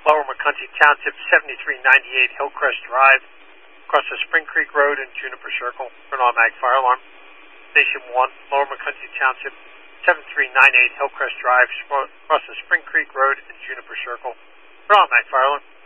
Lower McCunty Township, 7398 Hillcrest Drive, across the Spring Creek Road and Juniper Circle, for an automatic fire alarm. Station 1, Lower McCunty Township, 7398 Hillcrest Drive, across the Spring Creek Road and Juniper Circle, for an automatic fire alarm.